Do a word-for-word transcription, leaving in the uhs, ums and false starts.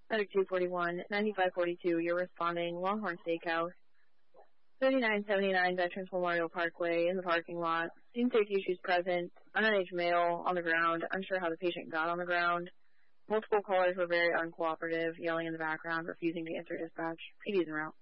Medic two forty-one, ninety-five forty-two, you're responding, Longhorn Steakhouse, thirty-nine seventy-nine Veterans Memorial Parkway in the parking lot. Scene safety issues present, underage male on the ground, unsure how the patient got on the ground. Multiple callers were very uncooperative, yelling in the background, refusing to answer dispatch. P D's en route.